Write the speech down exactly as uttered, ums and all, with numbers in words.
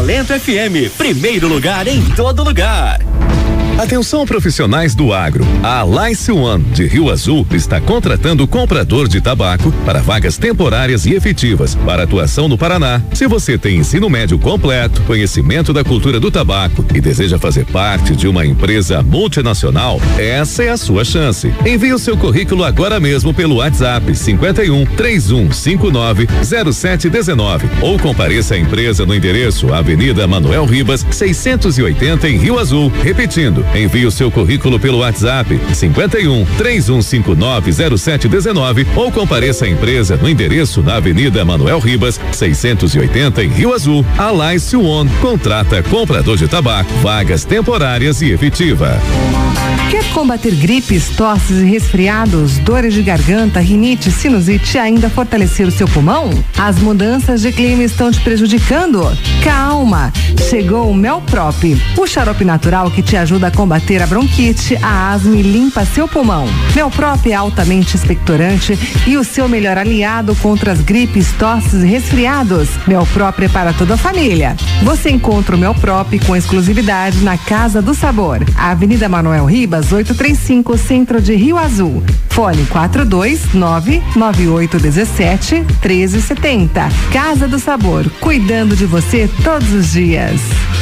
Talento F M, primeiro lugar em todo lugar. Atenção profissionais do agro. A Lice One de Rio Azul está contratando comprador de tabaco para vagas temporárias e efetivas para atuação no Paraná. Se você tem ensino médio completo, conhecimento da cultura do tabaco e deseja fazer parte de uma empresa multinacional, essa é a sua chance. Envie o seu currículo agora mesmo pelo WhatsApp cinquenta e um, três um cinco nove, zero sete um nove ou compareça à empresa no endereço Avenida Manuel Ribas, seiscentos e oitenta em Rio Azul. Repetindo, envie o seu currículo pelo WhatsApp cinquenta e um, três um cinco nove, zero sete um nove ou compareça à empresa no endereço na Avenida Manuel Ribas, seiscentos e oitenta em Rio Azul. A Lice One contrata comprador de tabaco, vagas temporárias e efetiva. Quer combater gripes, tosses e resfriados, dores de garganta, rinite, sinusite e ainda fortalecer o seu pulmão? As mudanças de clima estão te prejudicando? Calma! Chegou o Melprop, o xarope natural que te ajuda a combater a bronquite, a asma e limpa seu pulmão. Melprop é altamente expectorante e o seu melhor aliado contra as gripes, tosses e resfriados. Melprop é para toda a família. Você encontra o Melprop com exclusividade na Casa do Sabor, Avenida Manuel Ribas, oitocentos e trinta e cinco, Centro de Rio Azul. Fone quatro dois nove, nove oito um sete, treze setenta. Casa do Sabor, cuidando de você todos os dias.